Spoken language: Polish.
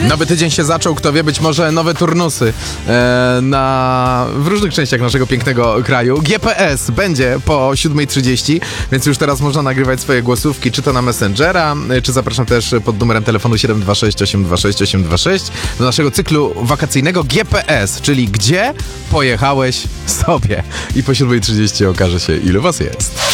Nowy tydzień się zaczął, kto wie, być może nowe turnusy w różnych częściach naszego pięknego kraju. GPS będzie po 7:30, więc już teraz można nagrywać swoje głosówki, czy to na Messengera, czy zapraszam też pod numerem telefonu 726 826 826 do naszego cyklu wakacyjnego GPS, czyli gdzie pojechałeś sobie. I po 7:30 okaże się, ilu was jest.